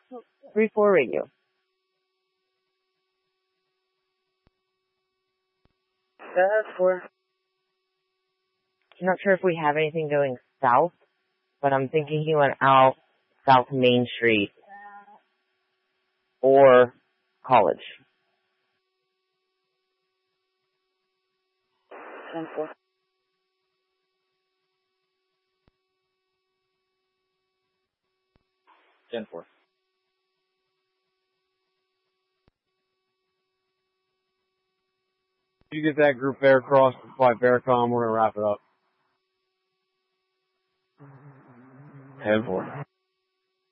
3-4 radio. That's 4. I'm not sure if we have anything going south, but I'm thinking he went out South Main Street or College. 10-4. 10-4. You get that group Bear Cross by Bearcom, we're going to wrap it up. 10-4.